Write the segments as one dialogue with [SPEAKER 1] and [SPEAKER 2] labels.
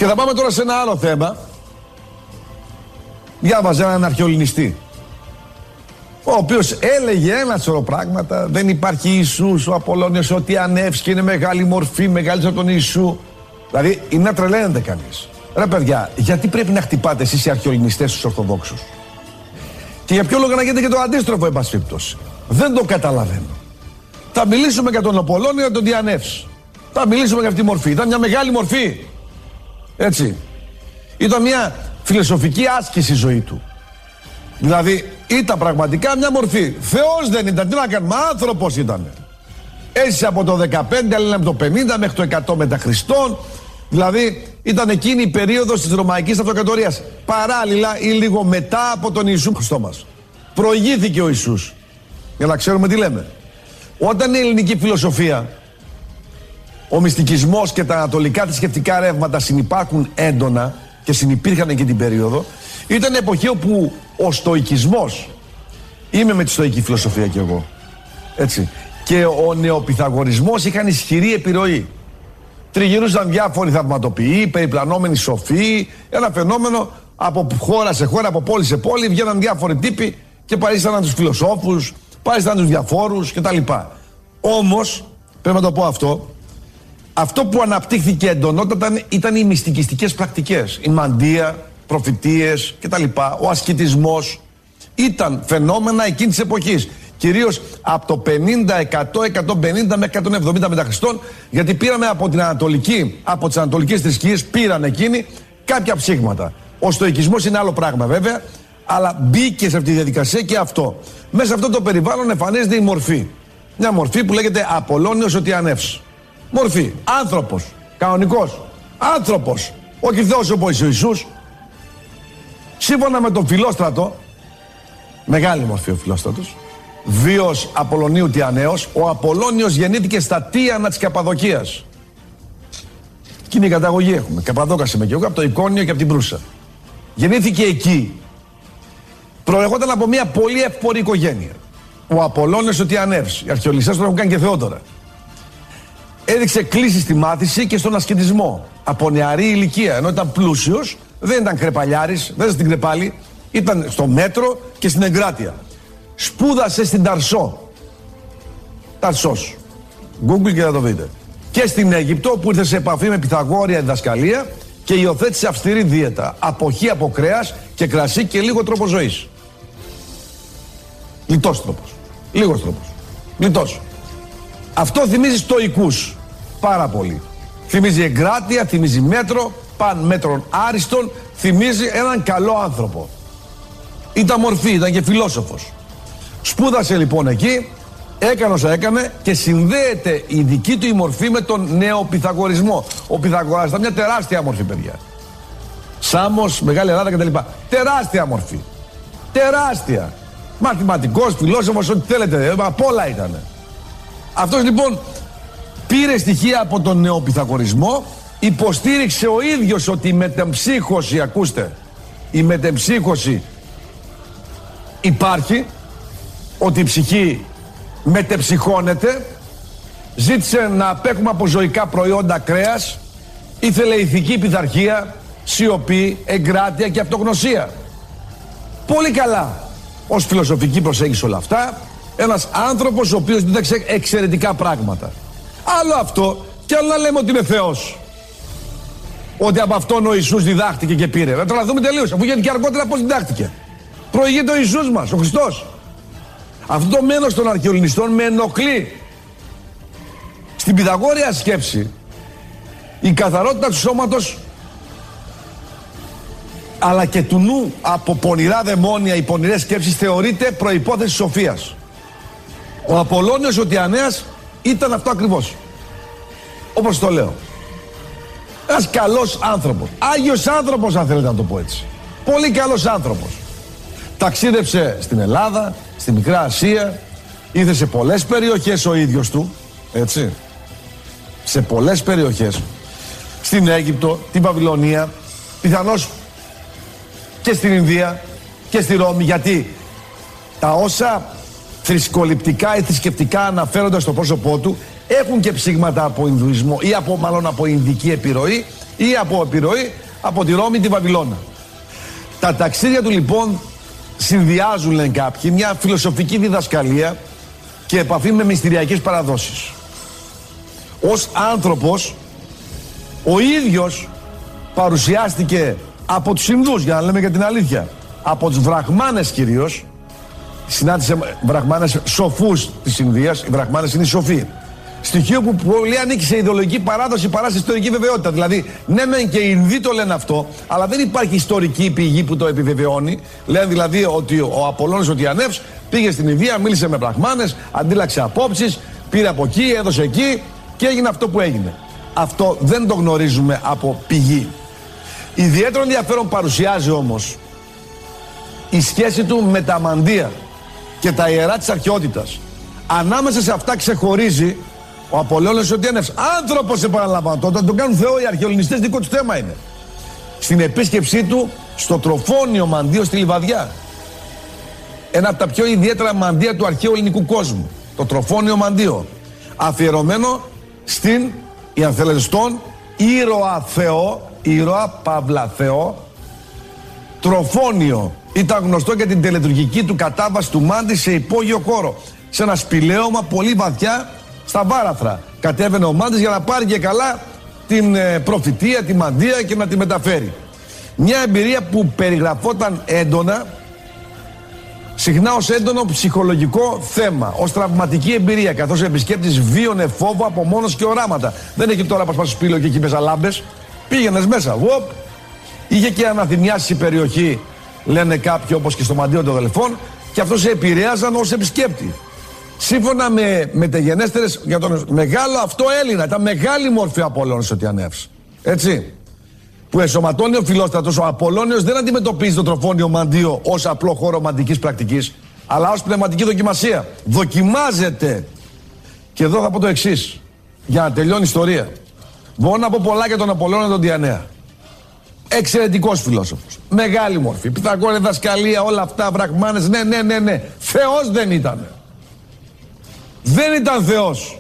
[SPEAKER 1] Και θα πάμε τώρα σε ένα άλλο θέμα. Διάβαζα έναν αρχαιολινιστή, ο οποίος έλεγε ένα σωρό πράγματα. Δεν υπάρχει Ιησούς, ο Απολλώνιος ότι ανεύσει και είναι μεγάλη μορφή, μεγαλύτερη από τον Ιησού. Δηλαδή είναι να τρελαίνεται κανείς. Ρε παιδιά, γιατί πρέπει να χτυπάτε εσείς οι αρχαιολινιστές τους Ορθοδόξους? Και για ποιο λόγο να γίνεται και το αντίστροφο, εν πάση περιπτώσει? Δεν το καταλαβαίνω. Θα μιλήσουμε για τον Απολλώνιο, για τον Διανεύς. Θα μιλήσουμε για αυτή τη μορφή. Ήταν μια μεγάλη μορφή. Έτσι. Ήταν μια φιλοσοφική άσκηση η ζωή του. Δηλαδή ήταν πραγματικά μια μορφή. Θεός δεν ήταν, τι να κάνουμε, άνθρωπος ήταν. Έζησε από το 15, αλλά από το 50 μέχρι το 100 μετά Χριστόν. Δηλαδή ήταν εκείνη η περίοδος της Ρωμαϊκής Αυτοκρατορίας. Παράλληλα ή λίγο μετά από τον Ιησού Χριστό μας. Προηγήθηκε ο Ιησούς. Για να ξέρουμε τι λέμε. Όταν η ελληνική φιλοσοφία, ο μυστικισμός και τα ανατολικά θρησκευτικά ρεύματα συνυπάρχουν έντονα και συνυπήρχαν εκείνη την περίοδο, ήταν εποχή όπου ο στοικισμός, είμαι με τη στοική φιλοσοφία κι εγώ, έτσι, και ο νεοπιθαγορισμός είχαν ισχυρή επιρροή. Τριγυρούσαν διάφοροι θαυματοποιοί, περιπλανόμενοι σοφοί, ένα φαινόμενο από χώρα σε χώρα, από πόλη σε πόλη, βγαίναν διάφοροι τύποι και παρίσταναν τους φιλοσόφους, παρίσταναν τους διαφόρους κτλ. Όμως, πρέπει να το πω αυτό που αναπτύχθηκε εντονότατα ήταν οι μυστικιστικές πρακτικές. Η μαντεία, προφητείες κτλ. Ο ασκητισμός ήταν φαινόμενα εκείνης της εποχής. Κυρίως από το 50, 100, 150 μέχρι 170 μετά Χριστόν, γιατί πήραμε από τις ανατολικές θρησκείες, πήραν εκείνοι κάποια ψήγματα. Ο στοικισμός είναι άλλο πράγμα βέβαια, αλλά μπήκε σε αυτή τη διαδικασία και αυτό. Μέσα σε αυτό το περιβάλλον εμφανίζεται η μορφή. Μια μορφή που λέγεται Απολλώνιος ότι ανεύς. Μορφή. Άνθρωπος. Κανονικός. Άνθρωπος. Όχι Θεός όπως ο Ιησούς. Σύμφωνα με τον Φιλόστρατο, μεγάλη μορφή ο Φιλόστρατος, βίος Απολλωνίου Τιανέως, ο Απολλώνιος γεννήθηκε στα Τίανα της Καπαδοκίας. Κοινή καταγωγή έχουμε. Καπαδόκας είμαι και εγώ, από το Εικόνιο και από την Προύσα. Γεννήθηκε εκεί. Προερχόταν από μια πολύ εύπορη οικογένεια. Ο Απολλώνιος ο Τιανέως. Οι αρχαιολιστές τον έχουν κάνει και Θεόδωρα. Έδειξε κλίση στη μάθηση και στον ασκητισμό. Από νεαρή ηλικία, ενώ ήταν πλούσιος, δεν ήταν κρεπαλιάρης, δεν ήταν στην κρεπάλη, ήταν στο μέτρο και στην εγκράτεια. Σπούδασε στην Ταρσό. Ταρσός. Google και θα το δείτε. Και στην Αίγυπτο, που ήρθε σε επαφή με Πυθαγόρια διδασκαλία και υιοθέτησε αυστηρή δίαιτα. Αποχή από κρέας και κρασί και λίγο τρόπο ζωής. Λιτός τρόπος. Λίγος τρόπος. Λιτός. Αυτό θυμίζει στοικούς. Πάρα πολύ. Θυμίζει εγκράτεια, θυμίζει μέτρο, παν μέτρων άριστον, θυμίζει έναν καλό άνθρωπο. Ήταν μορφή, ήταν και φιλόσοφος. Σπούδασε λοιπόν εκεί, έκανε όσα έκανε και συνδέεται η δική του η μορφή με τον νεοπιθαγορισμό. Ο Πυθαγόρας ήταν μια τεράστια μορφή, παιδιά. Σάμος, Μεγάλη Ελλάδα κτλ. Τεράστια μορφή. Τεράστια. Μαθηματικός, φιλόσοφος, ό,τι θέλετε, απ' όλα ήταν. Αυτός λοιπόν πήρε στοιχεία από τον νεοπιθαγορισμό, υποστήριξε ο ίδιος ότι η μετεμψύχωση, ακούστε, η μετεμψύχωση υπάρχει, ότι η ψυχή μετεψυχώνεται, ζήτησε να απέχουμε από ζωικά προϊόντα κρέας, ήθελε ηθική πειθαρχία, σιωπή, εγκράτεια και αυτογνωσία. Πολύ καλά ως φιλοσοφική προσέγγιση όλα αυτά. Ένας άνθρωπος ο οποίος δίδαξε εξαιρετικά πράγματα. Άλλο αυτό και άλλο να λέμε ότι είναι Θεός. Ότι από αυτόν ο Ιησούς διδάχτηκε και πήρε. Να τρελαθούμε τελείως, αφού γιατί και αργότερα πώς διδάχτηκε. Προηγείται ο Ιησούς μας, ο Χριστός. Αυτό το μένος των αρχαιολινιστών με ενοχλεί. Στην πυθαγόρια σκέψη, η καθαρότητα του σώματος αλλά και του νου από πονηρά δαιμόνια, οι πονηρές σκέψεις θεωρείται προϋπόθεση σοφίας. Ο Απολλώνιος ο Τιανέας ήταν αυτό ακριβώς. Όπως το λέω. Ένας καλός άνθρωπος. Άγιος άνθρωπος, αν θέλετε να το πω έτσι. Πολύ καλός άνθρωπος. Ταξίδεψε στην Ελλάδα, στη Μικρά Ασία, ήρθε σε πολλές περιοχές ο ίδιος του, έτσι. Σε πολλές περιοχές. Στην Αίγυπτο, την Βαβυλωνία, πιθανώς και στην Ινδία και στη Ρώμη, γιατί τα όσα θρησκοληπτικά ή θρησκευτικά αναφέρονται στο πρόσωπό του έχουν και ψήγματα από Ινδουισμό ή μάλλον από Ινδική επιρροή ή από επιρροή από τη Ρώμη, τη Βαβυλώνα. Τα ταξίδια του λοιπόν συνδυάζουν, λένε κάποιοι, μια φιλοσοφική διδασκαλία και επαφή με μυστηριακές παραδόσεις. Ως άνθρωπος, ο ίδιος παρουσιάστηκε από τους Ινδούς, για να λέμε για την αλήθεια, από τους Βραχμάνες κυρίως. Συνάντησε Βραχμάνες σοφούς της Ινδίας, οι Βραχμάνες είναι οι σοφοί. Στοιχείο που πολύ ανήκει σε ιδεολογική παράδοση παρά σε ιστορική βεβαιότητα. Δηλαδή, ναι, μεν και οι Ινδοί το λένε αυτό, αλλά δεν υπάρχει ιστορική πηγή που το επιβεβαιώνει. Λένε δηλαδή ότι ο Απολλώνιος ο Τιανεύς πήγε στην Ινδία, μίλησε με Βραχμάνες, αντίλαξε απόψεις, πήρε από εκεί, έδωσε εκεί και έγινε αυτό που έγινε. Αυτό δεν το γνωρίζουμε από πηγή. Ιδιαίτερο ενδιαφέρον παρουσιάζει όμως η σχέση του με τα μαντεία και τα ιερά της αρχαιότητας. Ανάμεσα σε αυτά ξεχωρίζει ο Απολλώνιος ο Τιανεύς. Άνθρωπος, επαναλαμβάνω, όταν τον κάνουν Θεό οι αρχαιολινιστές, δικό του θέμα είναι. Στην επίσκεψή του στο Τροφόνιο μαντίο στη Λιβαδιά. Ένα από τα πιο ιδιαίτερα μαντεία του αρχαίου ελληνικού κόσμου. Το Τροφόνιο μαντίο. Αφιερωμένο στην, ή αν θέλετε, στον ήρωα Θεό, ήρωα Παύλα Θεό, Τροφόνιο. Ήταν γνωστό για την τελετουργική του κατάβαση του μάντη σε υπόγειο χώρο. Σε ένα σπηλαίωμα πολύ βαθιά στα βάραθρα. Κατέβαινε ο μάντης για να πάρει και καλά την προφητεία, τη μαντεία και να τη μεταφέρει. Μια εμπειρία που περιγραφόταν έντονα, συχνά ως έντονο ψυχολογικό θέμα, ως τραυματική εμπειρία, καθώς ο επισκέπτης βίωνε φόβο, απομόνωση και οράματα. Δεν έχει τώρα πας στο σπήλαιο και εκεί μέσα λάμπες. Πήγαινες μέσα, βοπ. Είχε και αναθυμιάσει η περιοχή, λένε κάποιοι, όπως και στο μαντίο των αδελφών, και αυτό σε επηρέαζαν ως επισκέπτη. Σύμφωνα με μεταγενέστερες, για τον μεγάλο αυτό Έλληνα, ήταν μεγάλη μορφή ο Απολλώνιος ο Τιανεύς. Έτσι. Που εσωματώνει ο Φιλόστρατος, ο Απολλώνιος δεν αντιμετωπίζει το Τροφόνιο μαντίο ως απλό χώρο μαντικής πρακτικής, αλλά ως πνευματική δοκιμασία. Δοκιμάζεται. Και εδώ θα πω το εξής, για να τελειώνει η ιστορία. Μπορώ να πω πολλά για τον Απολλώνιο τον Τιανέα. Εξαιρετικός φιλόσοφος. Μεγάλη μορφή. Πυθαγόρη, δασκαλία, όλα αυτά, Βραχμάνες. Ναι. Θεός δεν ήταν. Δεν ήταν Θεός.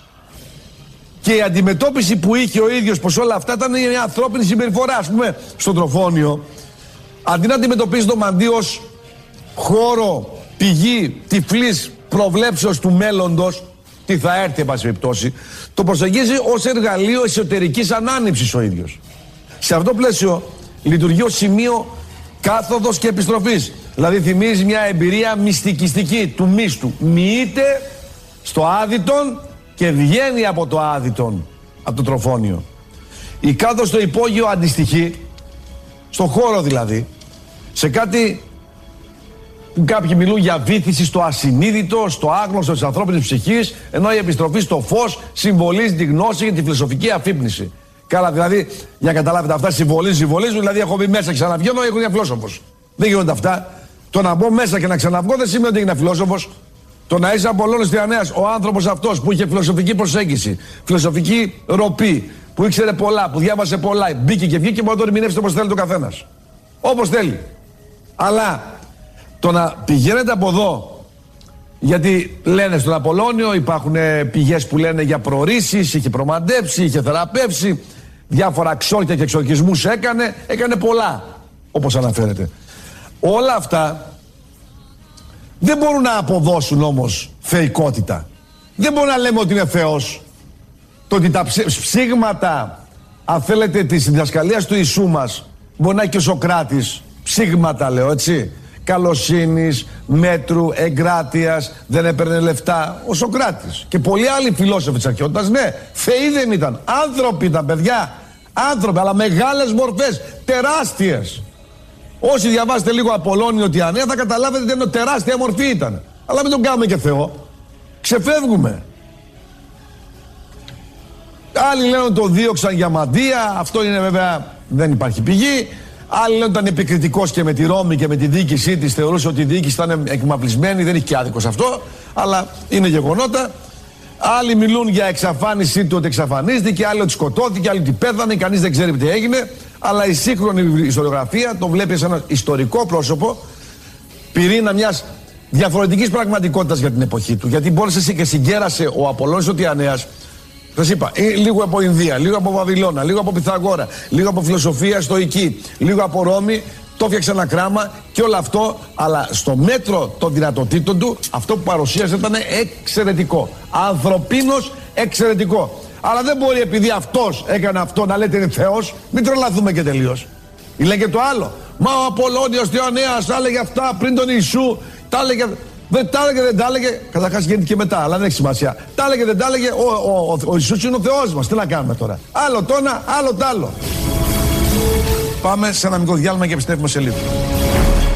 [SPEAKER 1] Και η αντιμετώπιση που είχε ο ίδιος πως όλα αυτά ήταν μια ανθρώπινη συμπεριφορά. Ας πούμε, στον Τροφόνιο, αντί να αντιμετωπίζει το μαντίο ως χώρο, πηγή τυφλής προβλέψεως του μέλλοντος, τι θα έρθει, εν πάση περιπτώσει, το προσεγγίζει ως εργαλείο εσωτερικής ανάνυψης ο ίδιος. Σε αυτό το πλαίσιο λειτουργεί ως σημείο κάθοδος και επιστροφής. Δηλαδή θυμίζει μια εμπειρία μυστικιστική του μίστου. Μοιείται στο άδειτον και βγαίνει από το άδειτον, από το Τροφόνιο. Η κάθοδος στο υπόγειο αντιστοιχεί, στο χώρο δηλαδή, σε κάτι που κάποιοι μιλούν για βύθιση στο ασυνείδητο, στο άγνωστο της ανθρώπινης ψυχής, ενώ η επιστροφή στο φως συμβολίζει τη γνώση και τη φιλοσοφική αφύπνιση. Καλά, δηλαδή, για να καταλάβετε αυτά, συμβολίζουν, δηλαδή έχω μπει μέσα και ξαναβγαίνω, έχω μια φιλόσοφος. Δεν γίνονται αυτά. Το να μπω μέσα και να ξαναβγώ δεν σημαίνει ότι έγινα φιλόσοφος. Το να είσαι Απολλώνιος Τιανέας, ο άνθρωπος αυτός που είχε φιλοσοφική προσέγγιση, φιλοσοφική ροπή, που ήξερε πολλά, που διάβασε πολλά, μπήκε και βγήκε, μπορεί να το ερμηνεύσει όπως θέλει το καθένας. Όπως θέλει. Αλλά το να πηγαίνετε από εδώ, γιατί λένε στον Απολλώνιο, υπάρχουν πηγές που λένε για προορίσεις, είχε προμαντέψει, είχε θεραπεύσει, διάφορα ξόρκια και εξορκισμούς έκανε πολλά, όπως αναφέρεται. Όλα αυτά δεν μπορούν να αποδώσουν όμως θεϊκότητα. Δεν μπορούμε να λέμε ότι είναι Θεός. Το ότι τα ψήγματα, αν θέλετε, της διδασκαλίας του Ιησού μας, μπορεί να έχει και ο Σοκράτης, ψήγματα λέω, έτσι, καλοσύνης, μέτρου, εγκράτειας, δεν έπαιρνε λεφτά. Ο Σοκράτης και πολλοί άλλοι φιλόσοφοι της αρχαιότητας, ναι, θεοί δεν ήταν. Άνθρωποι ήταν, παιδιά. Άνθρωποι, αλλά μεγάλες μορφές, τεράστιες. Όσοι διαβάσετε λίγο Απολλώνιο Τιανέα θα καταλάβετε ότι τεράστια μορφή ήταν. Αλλά μην τον κάνουμε και Θεό. Ξεφεύγουμε. Άλλοι λένε ότι το δίωξαν για μαντεία. Αυτό είναι βέβαια, δεν υπάρχει πηγή. Άλλοι λένε ότι ήταν επικριτικός και με τη Ρώμη και με τη διοίκησή της. Θεωρούσε ότι η διοίκηση ήταν εκμαπλισμένη. Δεν έχει και άδικο σε αυτό. Αλλά είναι γεγονότα. Άλλοι μιλούν για εξαφάνισή του, ότι εξαφανίστηκε. Άλλοι ότι σκοτώθηκε. Άλλοι ότι πέθανε. Κανείς δεν ξέρει τι έγινε. Αλλά η σύγχρονη ιστοριογραφία το βλέπει σαν ένα ιστορικό πρόσωπο, πυρήνα μιας διαφορετικής πραγματικότητας για την εποχή του. Γιατί μπόρεσε και συγκέρασε ο Απολλώνιος ο Τιανέας Σας είπα, λίγο από Ινδία, λίγο από Βαβυλώνα, λίγο από Πυθαγόρα, λίγο από φιλοσοφία στοική, λίγο από Ρώμη. Το έφτιαξε ένα κράμα και όλο αυτό, αλλά στο μέτρο των δυνατοτήτων του, αυτό που παρουσίασε ήταν εξαιρετικό. Ανθρωπίνος εξαιρετικό. Αλλά δεν μπορεί επειδή αυτός έκανε αυτό να λέτε είναι Θεός, μην τρελαθούμε και τελείως. Λέει και το άλλο. Μα ο Απολλώνιος Θεονέας έλεγε αυτά πριν τον Ιησού, τα έλεγε. Δεν τα έλεγε, δεν τα έλεγε. Καταρχάς γίνεται και μετά, αλλά δεν έχει σημασία. Τα έλεγε, δεν τα έλεγε. Ο Ιησούς είναι ο Θεός μας. Τι να κάνουμε τώρα. Άλλο το ένα, άλλο το άλλο. Πάμε σε ένα μικρό διάλειμμα και επιστρέφουμε σε λίγο.